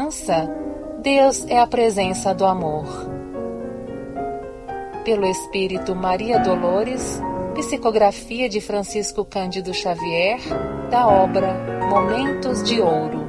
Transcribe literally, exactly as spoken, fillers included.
Deus é a presença do amor. Pelo Espírito Maria Dolores, psicografia de Francisco Cândido Xavier, da obra Momentos de Ouro.